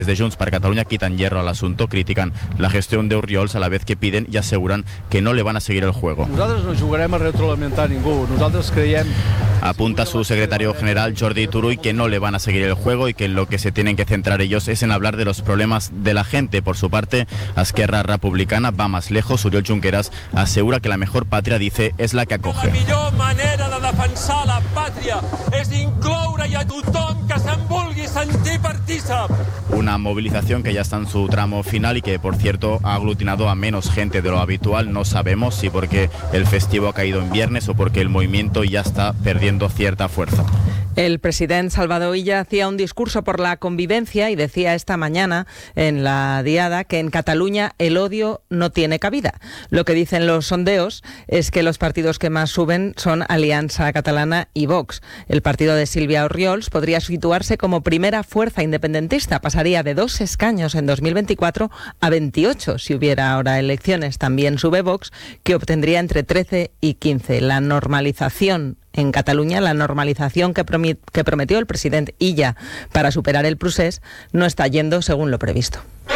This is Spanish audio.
Desde Junts per Catalunya quitan hierro al asunto, critican la gestión de Orriols a la vez que piden y aseguran que no le van a seguir el juego. Nosaltres no jugarem a retroalimentar a ningú, nosaltres creiem... Apunta su secretario general Jordi Turull que no le van a seguir el juego y que en lo que se tienen que centrar ellos es en hablar de los problemas de la gente. Por su parte, Esquerra Republicana va más lejos. Oriol Junqueras asegura que la mejor patria, dice, es la que acoge. La millor manera de defensar la pàtria és incloure-hi a tothom que se'n vulgui sentir partícip. Una movilización que ya está en su tramo final y que, por cierto, ha aglutinado a menos gente de lo habitual. No sabemos si porque el festivo ha caído en viernes o porque el movimiento ya está perdiendo cierta fuerza. El presidente Salvador Illa hacía un discurso por la convivencia y decía esta mañana en la Diada que en Cataluña el odio no tiene cabida. Lo que dicen los sondeos es que los partidos que más suben son Alianza Catalana y Vox. El partido de Sílvia Orriols podría situarse como primera fuerza independentista. Pasaría de 2 escaños en 2024 a 28 si hubiera ahora elecciones. También sube Vox, que obtendría entre 13 y 15. La normalización en Cataluña, la normalización que prometió el presidente Illa para superar el procés, no está yendo según lo previsto.